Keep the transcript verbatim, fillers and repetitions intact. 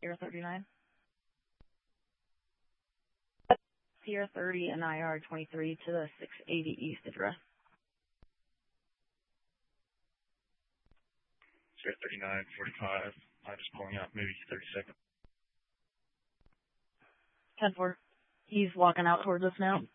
Sierra thirty-nine. Sierra thirty and I R twenty-three to the six eighty East address. Sierra thirty-nine, forty-five. I'm just pulling out, maybe thirty seconds. ten four. He's walking out towards us now.